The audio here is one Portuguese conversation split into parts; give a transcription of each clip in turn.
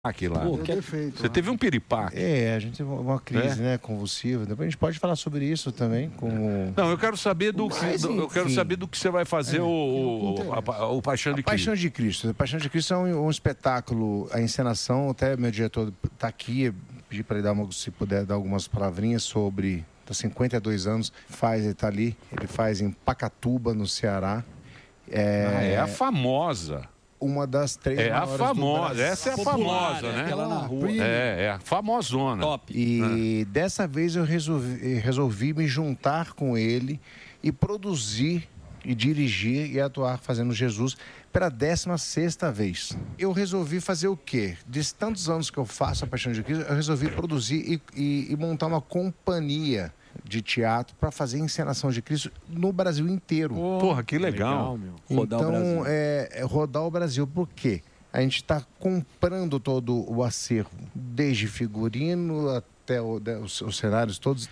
aqui lá. Pô, Você teve um piripaque. A gente teve uma crise, né, convulsiva. Depois a gente pode falar sobre isso também. Não, eu quero saber do que você vai fazer o Paixão de Cristo. Paixão de Cristo. A Paixão de Cristo é um espetáculo, a encenação, até meu diretor está aqui, pedi para ele se puder dar algumas palavrinhas sobre... Há 52 anos, ele está ali, ele faz em Pacatuba, no Ceará. É a famosa. Uma das 3 maiores a famosa, essa é a famosa, né? Aquela na rua. É a famosona. Top. E dessa vez eu resolvi me juntar com ele e produzir e dirigir e atuar fazendo Jesus pela 16ª vez. Eu resolvi fazer o quê? De tantos anos que eu faço a Paixão de Cristo, eu resolvi produzir e montar uma companhia de teatro para fazer encenação de Cristo no Brasil inteiro. Porra, que legal. Rodar o Brasil. Rodar o Brasil. Por quê? A gente está comprando todo o acervo, desde figurino até os cenários todos.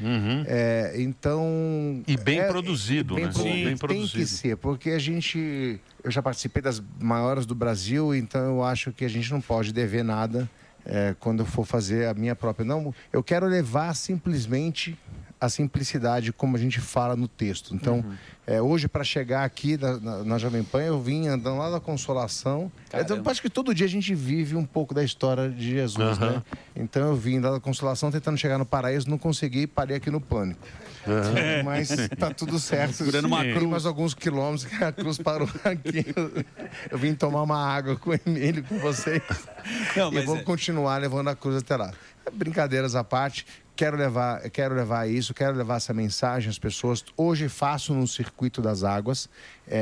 Então... E bem produzido, né? Bem produzido. Tem que ser, porque eu já participei das maiores do Brasil, então eu acho que a gente não pode dever nada quando eu for fazer a minha própria. Não, eu quero levar simplesmente a simplicidade como a gente fala no texto. Então, hoje para chegar aqui na Jovem Pan, eu vim andando lá da Consolação. Então, acho que todo dia a gente vive um pouco da história de Jesus, né? Então eu vim lá da Consolação tentando chegar no Paraíso, não consegui, parei aqui no Pânico. Mas tá tudo certo. Segurando uma cruz. Mais alguns quilômetros que a cruz parou aqui. Eu vim tomar uma água com o Emílio, com vocês. Não, mas vou continuar levando a cruz até lá. Brincadeiras à parte. Quero levar isso, quero levar essa mensagem às pessoas. Hoje faço no Circuito das Águas.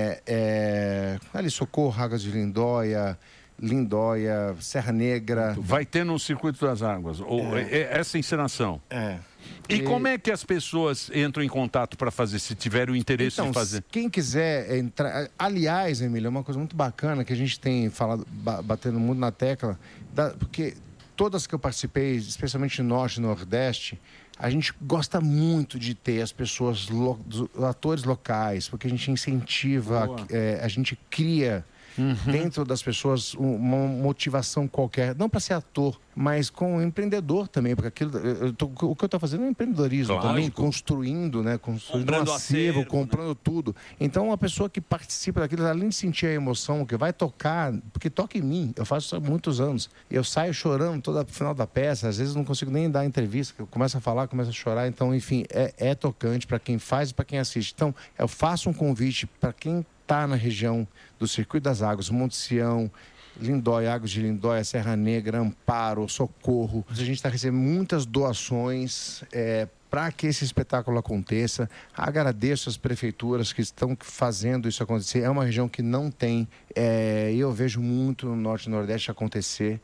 Ali, Socorro, Águas de Lindóia, Serra Negra. Vai ter no Circuito das Águas essa encenação. E como é que as pessoas entram em contato para fazer, se tiverem o interesse de fazer? Quem quiser entrar... Aliás, Emílio, é uma coisa muito bacana que a gente tem falado, batendo muito na tecla, porque... Todas que eu participei, especialmente no Norte e Nordeste, a gente gosta muito de ter as pessoas, os atores locais, porque a gente incentiva, a gente cria dentro das pessoas uma motivação qualquer, não para ser ator, mas com empreendedor também, porque o que eu estou fazendo é empreendedorismo também, construindo um acervo, comprando tudo. Então, uma pessoa que participa daquilo, além de sentir a emoção, que vai tocar, porque toca em mim, eu faço isso há muitos anos, eu saio chorando todo o final da peça, às vezes não consigo nem dar entrevista, eu começo a falar, começo a chorar, então, enfim, é tocante para quem faz e para quem assiste. Então, eu faço um convite para quem está na região do Circuito das Águas, Monte Sião, Lindóia, Águas de Lindóia, Serra Negra, Amparo, Socorro. A gente está recebendo muitas doações para que esse espetáculo aconteça. Agradeço as prefeituras que estão fazendo isso acontecer. É uma região que não tem, e eu vejo muito no Norte e Nordeste acontecer.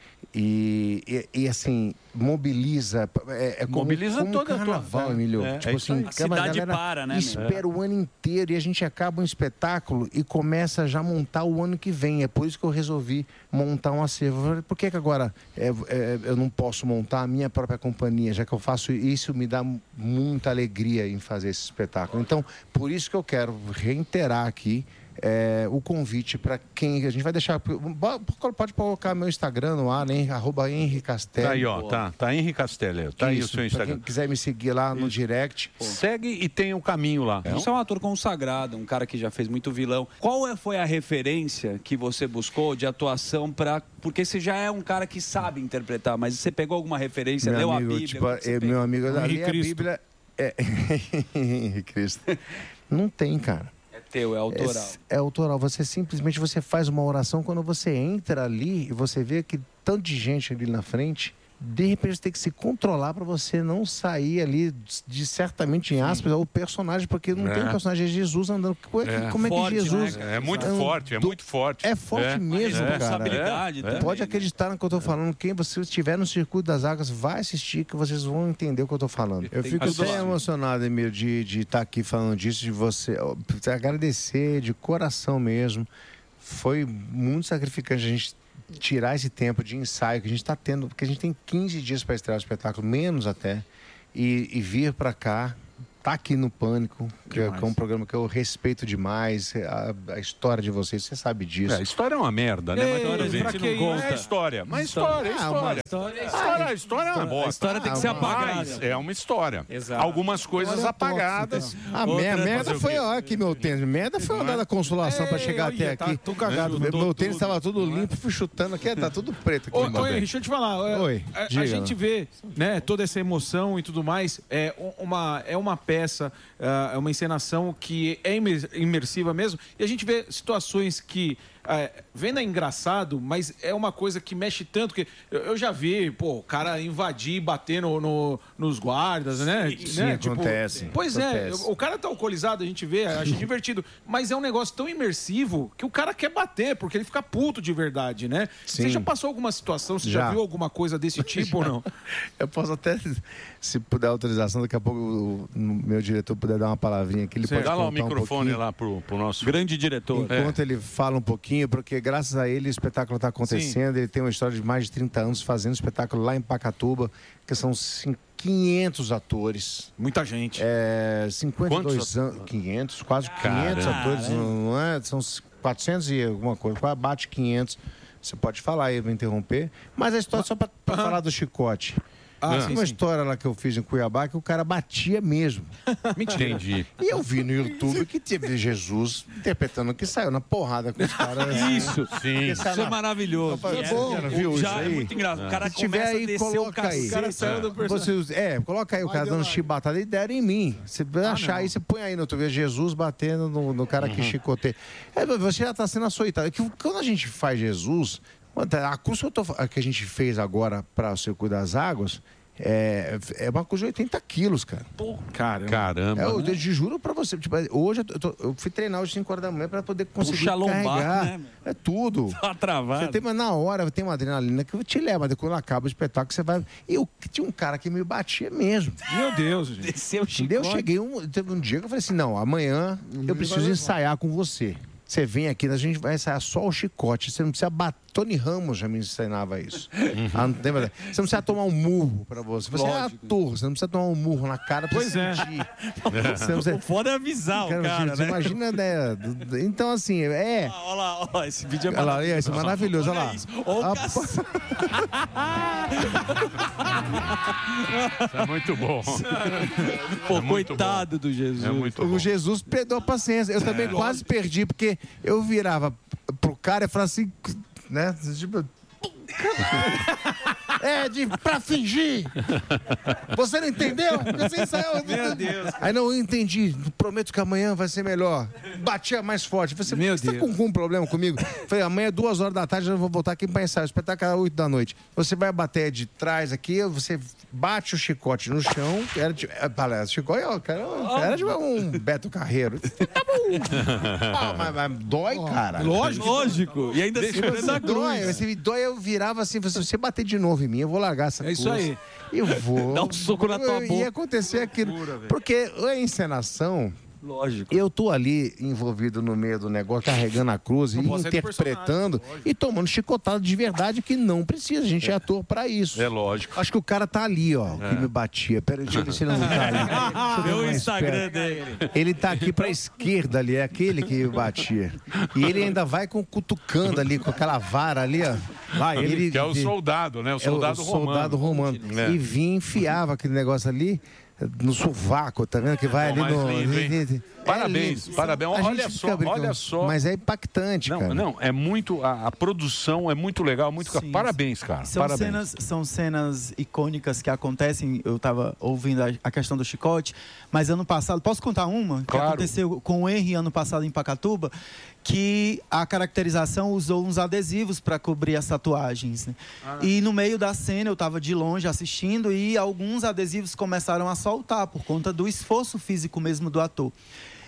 E assim, mobiliza. Mobiliza como carnaval, Emílio. Tipo assim, a cidade para, né? Espera o ano inteiro e a gente acaba um espetáculo e começa já a montar o ano que vem. É por isso que eu resolvi montar um acervo. Por que agora eu não posso montar a minha própria companhia, já que eu faço isso, me dá muita alegria em fazer esse espetáculo. Então, por isso que eu quero reiterar aqui o convite para quem... A gente vai deixar... Pode colocar meu Instagram no ar, né? @HenriCastelli. Tá aí, ó. Tá Henri Castelli. Tá aí o seu Instagram. Quem quiser me seguir lá no direct. Segue e tem um caminho lá. Você é um ator consagrado, um cara que já fez muito vilão. Qual foi a referência que você buscou de atuação porque você já é um cara que sabe interpretar, mas você pegou alguma referência, leu a Bíblia? Meu amigo, eu li a Bíblia... Henri Cristo. Não tem, cara. É autoral. É autoral. Você simplesmente faz uma oração quando você entra ali e você vê que tanto de gente ali na frente, de repente você tem que se controlar para você não sair ali de certamente em aspas o personagem, porque não tem um personagem, é Jesus andando. Como é forte, que Jesus... Né? É muito forte, é muito forte. É forte mesmo, cara. Responsabilidade também, Pode acreditar no que eu tô falando. Quem você estiver no Circuito das Águas, vai assistir que vocês vão entender o que eu tô falando. Eu fico até emocionado, Emílio, de estar aqui falando disso, de você agradecer de coração mesmo. Foi muito sacrificante a gente tirar esse tempo de ensaio que a gente está tendo, porque a gente tem 15 dias para estrear o espetáculo, menos até, e vir para cá tá aqui no Pânico, que é um programa que eu respeito demais. A história de vocês, você sabe disso. A história é uma merda, né? Mas a gente não conta. É história. Mas história. A história é uma bosta. A história tem que ser apagada. É uma história. Exato. Algumas coisas apagadas. A merda foi, olha aqui meu tênis. Merda foi uma da consolação pra chegar até aqui. Tô cagado. Meu tênis tava tudo limpo, fui chutando aqui, tá tudo preto aqui. Oi, deixa eu te falar. A gente vê, né, toda essa emoção e tudo mais. É uma peça, é uma encenação que é imersiva mesmo. E a gente vê situações que vendo é engraçado, mas é uma coisa que mexe tanto que eu já vi, o cara invadir, bater nos guardas, né? Sim, né? Acontece. Pois acontece. O cara tá alcoolizado, a gente vê, acha divertido, mas é um negócio tão imersivo que o cara quer bater, porque ele fica puto de verdade, né? Sim. Você já passou alguma situação, você já viu alguma coisa desse tipo ou não? Eu posso até, se puder autorização, daqui a pouco o meu diretor puder dar uma palavrinha aqui, ele pode dá lá o microfone lá pro nosso grande diretor. Enquanto ele fala um pouquinho, porque graças a ele o espetáculo está acontecendo. Sim. Ele tem uma história de mais de 30 anos fazendo espetáculo lá em Pacatuba, que são 500 atores. Muita gente. 52 anos. 500, quase 500 atores. Não é? São 400 e alguma coisa. Quase bate 500. Você pode falar aí, eu vou interromper. Mas a história, só para falar do chicote. Uma história lá que eu fiz em Cuiabá que o cara batia mesmo. Mentira. Entendi. E eu vi no YouTube que teve Jesus interpretando que saiu na porrada com os caras. Isso, sim. Isso é maravilhoso. Viu isso aí? É muito engraçado. O cara se tiver aí, coloca aí. O cara saiu do personagem. Coloca aí o cara dando chibatada e deram em mim. Você vai achar aí, você põe aí no YouTube, Jesus batendo no cara que chicoteia. Você já está sendo açoitado. Quando a gente faz Jesus... A cruz que a gente fez agora para o Circuito das Águas é uma cruz de 80 quilos, cara. Pô, caramba. Eu te juro para você. Tipo, hoje eu fui treinar às 5 horas da manhã para poder conseguir carregar. Né? É tudo. Tá travado. Mas na hora tem uma adrenalina que te leva. Quando acaba o espetáculo, você vai... E tinha um cara que me batia mesmo. Meu Deus, gente. Desceu o chicote. Eu cheguei teve um dia que eu falei assim, não, amanhã eu preciso ensaiar com você. Você vem aqui, a gente vai ensaiar só o chicote. Você não precisa bater. Tony Ramos já me ensinava isso. Você não precisa tomar um murro pra você. Você é ator, você não precisa tomar um murro na cara pra sentir. O foda é avisar o cara, né? Imagina, né? Então, assim, Olha lá, esse vídeo é maravilhoso. Isso é maravilhoso, olha lá. Isso é muito bom. Pô, coitado do Jesus. O Jesus perdeu a paciência. Eu também quase perdi, porque eu virava pro cara e falava assim... Né? Tipo... pra fingir. Você não entendeu? Você ensaiou. Meu Deus. Aí não, eu entendi. Prometo que amanhã vai ser melhor. Batia mais forte. Você tá com algum problema comigo? Falei, amanhã 2 horas da tarde eu vou voltar aqui pra ensaiar. O espetáculo é 8 da noite. Você vai bater de trás aqui, você bate o chicote no chão. Chicote era de um Beto Carreiro. Mas dói, cara. Lógico. E ainda assim você dói, eu virava assim, se você bater de novo em mim, eu vou largar essa coisa. É isso aí. Eu vou... Dá um soco na tua boca. Ia acontecer aquilo. Porque a encenação... Lógico. Eu tô ali envolvido no meio do negócio, carregando a cruz e interpretando e tomando chicotada de verdade que não precisa. A gente é ator pra isso. É lógico. Acho que o cara tá ali, ó, que me batia. Peraí, deixa eu ver se ele não tá ali. Meu Instagram dele. Ele tá aqui pra esquerda ali, é aquele que me batia. E ele ainda vai cutucando ali, com aquela vara ali, ó. Ele que é o soldado, né? O soldado romano. E vinha, enfiava aquele negócio ali no sovaco, tá vendo? Que vai ali no... Parabéns. Olha só. Mas é impactante, cara. Não, é muito... A produção é muito legal, muito... Sim, parabéns, cara. São cenas icônicas que acontecem. Eu tava ouvindo a questão do chicote, mas ano passado... Posso contar uma? Que aconteceu com o Henry ano passado em Pacatuba, que a caracterização usou uns adesivos para cobrir as tatuagens. Né? E no meio da cena, eu tava de longe assistindo e alguns adesivos começaram a soltar por conta do esforço físico mesmo do ator.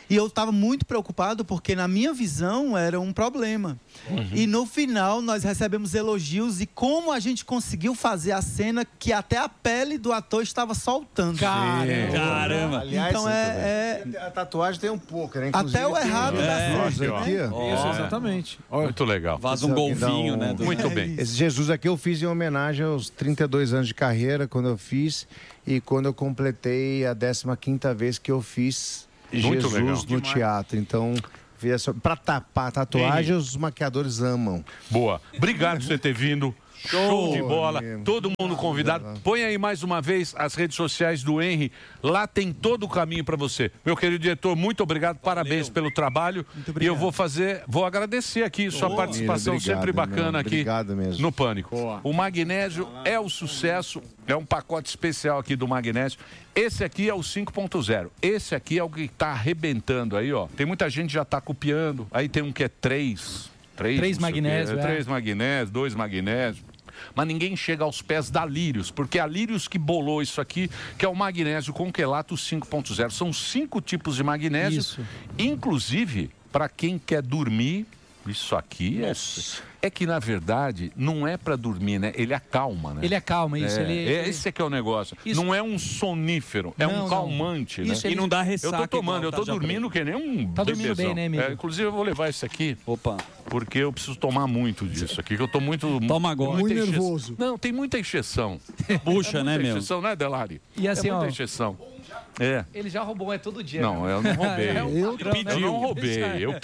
E eu estava muito preocupado porque, na minha visão, era um problema. E no final, nós recebemos elogios e como a gente conseguiu fazer a cena que até a pele do ator estava soltando. Caramba! Aliás, então a tatuagem tem um pouco, né? Inclusive, até o errado da aqui, ó. Isso, exatamente. Muito legal. Vaza um golfinho, né? Muito bem. Esse Jesus aqui eu fiz em homenagem aos 32 anos de carreira, quando eu fiz, e quando eu completei a 15ª vez que eu fiz Muito Jesus legal. no teatro. Então, para tapar a tatuagem, os maquiadores amam. Boa. Obrigado por você ter vindo. Show de bola. Todo mundo convidado. Põe aí mais uma vez as redes sociais do Henry. Lá tem todo o caminho para você. Meu querido diretor, muito obrigado. Parabéns pelo trabalho. E eu vou agradecer aqui sua participação sempre bacana aqui no Pânico. O Magnésio é o sucesso. É um pacote especial aqui do Magnésio. Esse aqui é o 5.0. Esse aqui é o que está arrebentando aí, ó. Tem muita gente que já está copiando. Aí tem um que é 3 magnésio. 3 magnésio, 2 magnésio. Mas ninguém chega aos pés da Lírios, porque é a Lírios que bolou isso aqui, que é o magnésio com quelato 5.0. São 5 tipos de magnésio. Isso. Inclusive, para quem quer dormir, isso aqui é que, na verdade, não é para dormir, né? Ele acalma, né? Ele acalma, isso. Esse é que é o negócio. Isso. Não é um sonífero, é um calmante, né? Isso, e não dá ressaca. Eu tô tomando, eu tô dormindo que nem um Tá dormindo bem, né, amigo? Inclusive, eu vou levar esse aqui. Opa. Porque eu preciso tomar muito disso aqui, que eu tô muito... Toma agora. Muito nervoso. Não, tem muita exceção. Puxa, né, meu? Exceção, né, Delari? E assim, muita exceção. É. Ele já roubou, todo dia. Não, eu não roubei. Eu não roubei, eu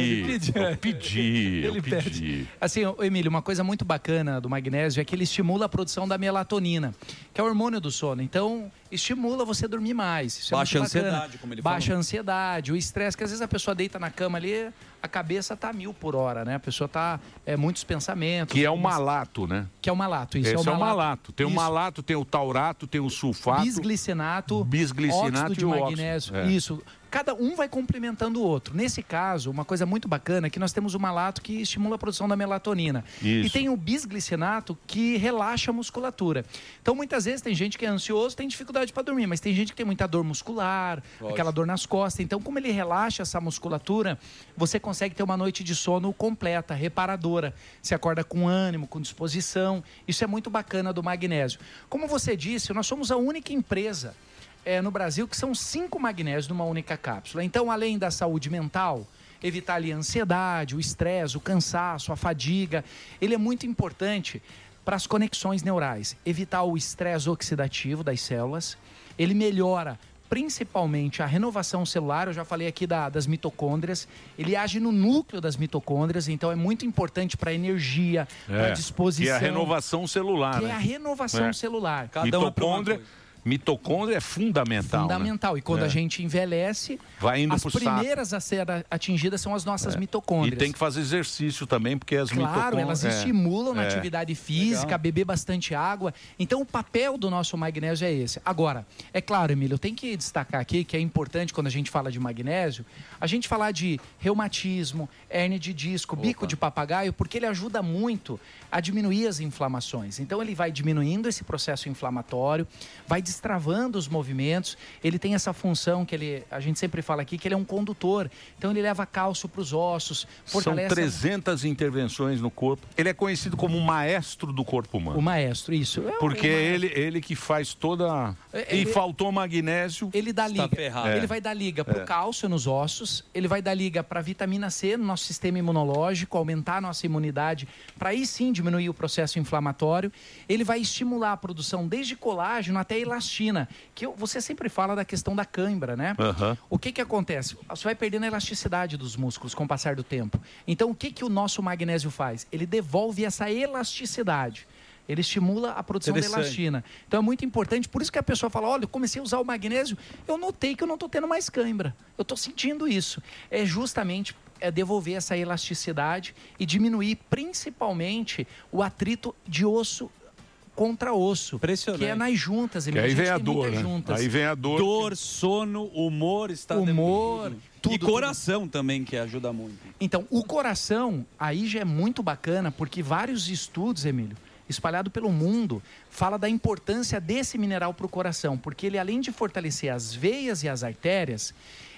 pedi. Ele pede. Assim, Emílio, uma coisa muito bacana do magnésio é que ele estimula a produção da melatonina, que é o hormônio do sono. Então, estimula você a dormir mais. Isso baixa a ansiedade, como ele falou. Baixa a ansiedade, o estresse, que às vezes a pessoa deita na cama ali, a cabeça tá 1000 por hora, né? A pessoa tá... muitos pensamentos. Que é o malato, né? Que é o malato, isso. Esse é o malato. Tem o malato, tem o taurato, tem o sulfato. Bisglicinato óxido de magnésio. Isso. Cada um vai complementando o outro. Nesse caso, uma coisa muito bacana é que nós temos o malato que estimula a produção da melatonina. Isso. E tem o bisglicinato que relaxa a musculatura. Então, muitas vezes, tem gente que é ansioso, tem dificuldade para dormir, mas tem gente que tem muita dor muscular, aquela dor nas costas. Então, como ele relaxa essa musculatura, você consegue ter uma noite de sono completa, reparadora. Você acorda com ânimo, com disposição. Isso é muito bacana do magnésio. Como você disse, nós somos a única empresa no Brasil que são 5 magnésios numa única cápsula. Então, além da saúde mental, evitar ali a ansiedade, o estresse, o cansaço, a fadiga, ele é muito importante para as conexões neurais. Evitar o estresse oxidativo das células, ele melhora principalmente a renovação celular. Eu já falei aqui das mitocôndrias. Ele age no núcleo das mitocôndrias, então é muito importante para a energia, para a disposição. Que é a renovação celular. Que é a renovação celular. Cada mitocôndria é fundamental. Fundamental. Né? E quando a gente envelhece, vai indo as primeiras a ser atingidas são as nossas mitocôndrias. E tem que fazer exercício também, porque as mitocôndrias... Claro, elas estimulam na atividade física, beber bastante água. Então, o papel do nosso magnésio é esse. Agora, é claro, Emílio, eu tenho que destacar aqui que é importante quando a gente fala de magnésio, a gente falar de reumatismo, hérnia de disco, bico de papagaio, porque ele ajuda muito a diminuir as inflamações. Então, ele vai diminuindo esse processo inflamatório, vai destravando os movimentos. Ele tem essa função que a gente sempre fala aqui, que ele é um condutor. Então, ele leva cálcio para os ossos, fortalece... São 300 intervenções no corpo. Ele é conhecido como o maestro do corpo humano. O maestro, isso. Porque ele que faz toda... E faltou magnésio... Ele dá liga. Ele vai dar liga para o cálcio nos ossos, ele vai dar liga para a vitamina C no nosso sistema imunológico, aumentar a nossa imunidade, para aí sim diminuir o processo inflamatório. Ele vai estimular a produção desde colágeno até elastina, que você sempre fala da questão da cãibra, né? O que acontece? Você vai perdendo a elasticidade dos músculos com o passar do tempo. Então, o que o nosso magnésio faz? Ele devolve essa elasticidade. Ele estimula a produção da elastina. Então, é muito importante. Por isso que a pessoa fala, olha, eu comecei a usar o magnésio, eu notei que eu não estou tendo mais cãibra. Eu estou sentindo isso. É justamente devolver essa elasticidade e diminuir, principalmente, o atrito de osso contra osso. Impressionante. Que é nas juntas. Que aí vem a dor, né? Aí vem a dor. Dor, sono, humor, estado tudo, e coração também, que ajuda muito. Então, o coração, aí já é muito bacana, porque vários estudos, Emílio, espalhado pelo mundo, fala da importância desse mineral para o coração, porque ele, além de fortalecer as veias e as artérias,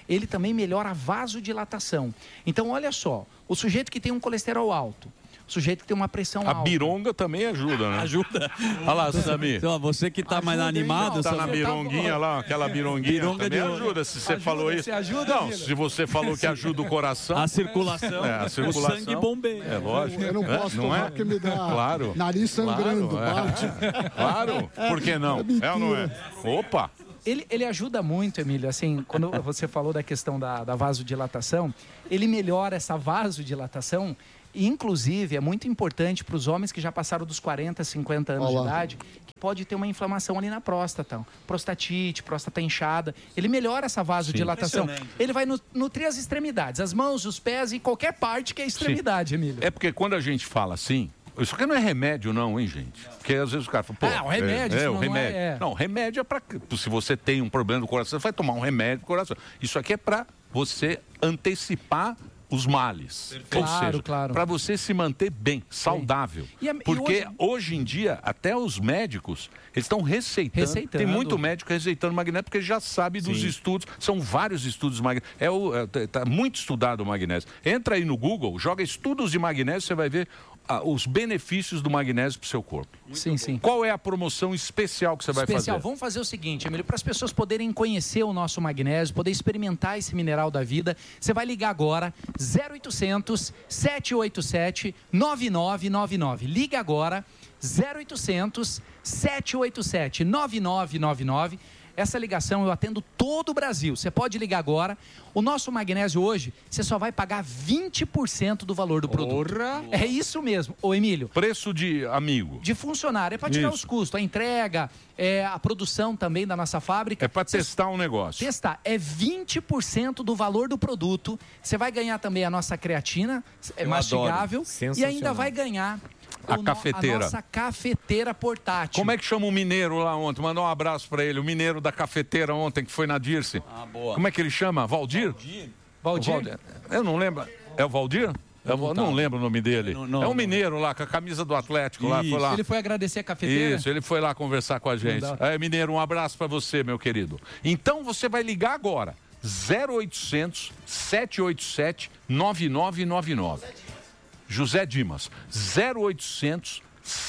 ele também melhora a vasodilatação. Então, olha só, o sujeito que tem um colesterol alto, o sujeito que tem uma pressão alta. A bironga também ajuda, né? Ajuda. Olha lá, Samir. Então, você que tá mais animado... Tá na bironguinha lá, aquela bironguinha também ajuda, se você falou isso. Não, se você falou que ajuda o coração... A circulação, a circulação, o sangue bombeia. É lógico. Eu não posso tomar porque me dá nariz sangrando, bate. Claro, por que não? É ou não é? Opa! Ele ajuda muito, Emílio, assim, quando você falou da questão da vasodilatação, ele melhora essa vasodilatação. E, inclusive, é muito importante para os homens que já passaram dos 40, 50 anos de idade, que pode ter uma inflamação ali na próstata, prostatite, próstata inchada. Ele melhora essa vasodilatação. Ele vai nutrir as extremidades, as mãos, os pés e qualquer parte que é extremidade, Emílio. É porque quando a gente fala assim, isso aqui não é remédio não, hein, gente? Porque às vezes o cara fala, pô... o remédio. O remédio. Não, remédio é para... Se você tem um problema do coração, você vai tomar um remédio do coração. Isso aqui é para você antecipar os males. Ou seja, para você se manter bem, saudável. Porque hoje em dia, até os médicos, eles estão receitando. Tem muito médico receitando magnésio, porque já sabe dos estudos. São vários estudos de magnésio. Está muito estudado o magnésio. Entra aí no Google, joga estudos de magnésio, você vai ver os benefícios do magnésio para o seu corpo. Sim. Qual é a promoção especial que você vai fazer? Vamos fazer o seguinte, Emílio, para as pessoas poderem conhecer o nosso magnésio, poder experimentar esse mineral da vida, você vai ligar agora 0800 787 9999. Liga agora 0800 787 9999. Essa ligação eu atendo todo o Brasil. Você pode ligar agora. O nosso magnésio hoje, você só vai pagar 20% do valor do produto. É isso mesmo, ô Emílio. Preço de amigo. De funcionário. É para tirar os custos, a entrega, a produção também da nossa fábrica. É para testar um negócio. Testar. É 20% do valor do produto. Você vai ganhar também a nossa creatina, mastigável. E ainda vai ganhar... A cafeteira. A nossa cafeteira portátil. Como é que chama o mineiro lá ontem? Mandou um abraço para ele. O mineiro da cafeteira ontem, que foi na Dirce. Boa. Como é que ele chama? Valdir? Valdir. Eu não lembro. É o Valdir? Eu não lembro o nome dele. É um mineiro lá, com a camisa do Atlético. Lá, foi lá. Ele foi agradecer a cafeteira? Isso, ele foi lá conversar com a gente. Mineiro, um abraço para você, meu querido. Então você vai ligar agora. 0800 787 9999. José Dimas, 0800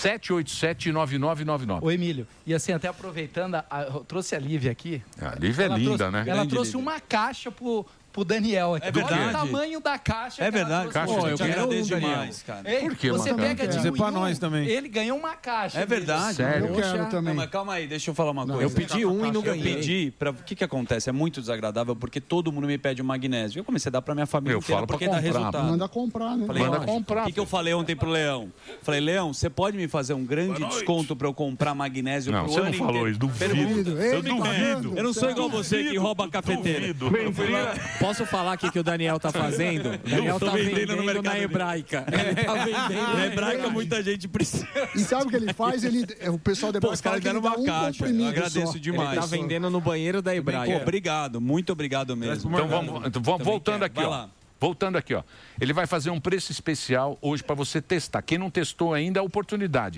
787 9999. Ô Emílio, e assim, até aproveitando, eu trouxe a Lívia aqui. A Lívia é linda, né? Ela trouxe uma caixa pro Daniel aqui. É verdade. Olha o tamanho da caixa. É verdade. Eu agradeço demais, cara. Por que você pega de para nós também. Ele ganhou uma caixa. É verdade. Sério? Eu quero também. Mas calma aí, deixa eu falar uma coisa. Eu pedi um e não ganhei. Eu pedi para... O que acontece? É muito desagradável porque todo mundo me pede o magnésio. Eu comecei a dar para minha família inteira porque dá resultado. Manda comprar, né? Manda comprar. O que eu falei ontem pro Leão? Falei, Leão, você pode me fazer um grande desconto para eu comprar magnésio pro ano inteiro? Não, você não falou isso. Duvido. Eu duvido. Eu não sou igual você que rouba a cafeteira. Posso falar aqui que o Daniel tá fazendo? O Daniel tá vendendo na hebraica. Ele tá vendendo na hebraica, muita gente precisa. E sabe o que ele faz? O pessoal depois os caras deram uma caixa. Eu agradeço demais. Ele tá vendendo no banheiro da hebraica. Obrigado, muito obrigado mesmo. Então vamos voltando aqui, ó. Voltando aqui, ó. Ele vai fazer um preço especial hoje para você testar. Quem não testou ainda, é a oportunidade.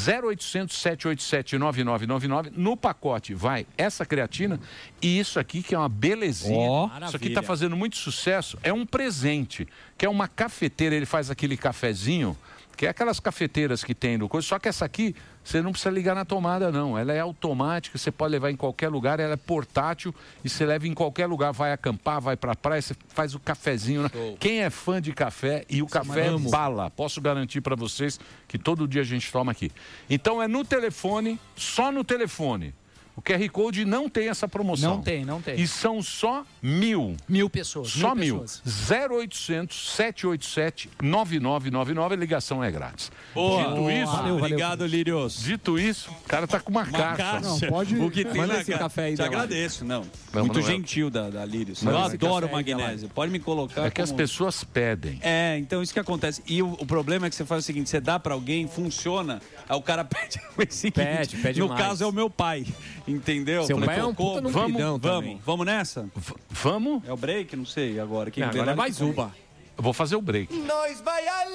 0800 787 9999. No pacote vai essa creatina e isso aqui que é uma belezinha. Isso aqui está fazendo muito sucesso. É um presente, que é uma cafeteira. Ele faz aquele cafezinho, que é aquelas cafeteiras que tem no coisa. Só que essa aqui, você não precisa ligar na tomada, não. Ela é automática, você pode levar em qualquer lugar, ela é portátil e você leva em qualquer lugar. Vai acampar, vai pra praia, você faz o cafezinho. Né? Quem é fã de café, e o café é bala, posso garantir para vocês que todo dia a gente toma aqui. Então é no telefone, só no telefone. O QR Code não tem essa promoção. Não tem. E são só 1.000 pessoas. Só 1.000. 0800 787 9999. A ligação é grátis. Dito isso... Obrigado, Lírios. Dito isso, o cara tá com uma caixa. Não, pode... O que tem Manda esse café aí. Te agradeço, não. Muito gentil da Lírios. Manda Eu esse adoro magnésio. Pode me colocar. É que as pessoas pedem. Então isso que acontece. E o problema é que você faz o seguinte: você dá pra alguém, funciona, aí o cara pede o seguinte. Pede no mais. caso é o meu pai. Entendeu? Seu pai é um puta numpidão também. Vamos nessa? Vamos? É o break? Não sei agora. Agora é mais uma. Eu vou fazer o break. Nós vai